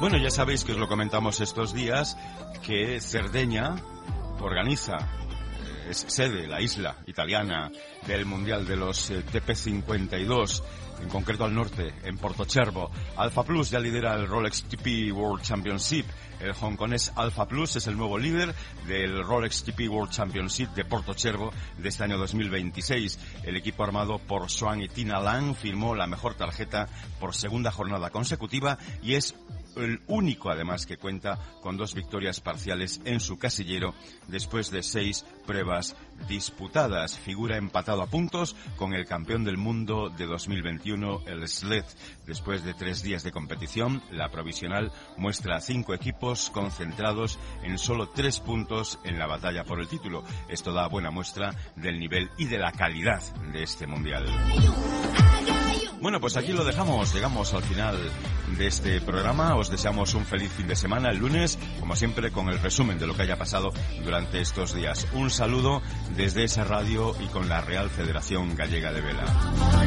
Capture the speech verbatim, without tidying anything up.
Bueno, ya sabéis que os lo comentamos estos días, que Cerdeña organiza, eh, es sede, la isla italiana del Mundial de los eh, T P cincuenta y dos, en concreto al norte, en Portocervo. Alpha Plus ya lidera el Rolex T P World Championship. El hongkonés Alpha Plus es el nuevo líder del Rolex T P World Championship de Portocervo de este año dos mil veintiséis. El equipo armado por Swan y Tina Lang firmó la mejor tarjeta por segunda jornada consecutiva y es el único, además, que cuenta con dos victorias parciales en su casillero después de seis pruebas disputadas. Figura empatado a puntos con el campeón del mundo de dos mil veintiuno, el Sled. Después de tres días de competición, la provisional muestra a cinco equipos concentrados en solo tres puntos en la batalla por el título. Esto da buena muestra del nivel y de la calidad de este mundial. Bueno, pues aquí lo dejamos. Llegamos al final de este programa. Os deseamos un feliz fin de semana el lunes, como siempre, con el resumen de lo que haya pasado durante estos días. Un saludo desde esa radio y con la Real Federación Gallega de Vela.